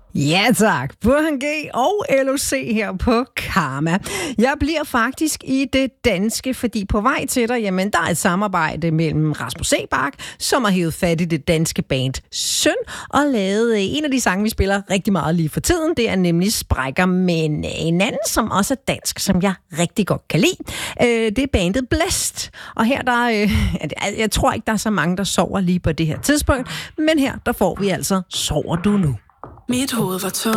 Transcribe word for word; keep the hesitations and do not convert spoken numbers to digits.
Ja tak, Burhan G og L O C her på Karma. Jeg bliver faktisk i det danske, fordi på vej til dig, jamen der er et samarbejde mellem Rasmus Seebach, som har hævet fat i det danske band Søn, og lavet en af de sange, vi spiller rigtig meget lige for tiden. Det er nemlig Sprækker, men en anden, som også er dansk, som jeg rigtig godt kan lide. Det er bandet Blæst. Og her der, jeg tror ikke, der er så mange, der sover lige på det her tidspunkt, men her, der får vi altså Sover du nu? Mit hoved var tom.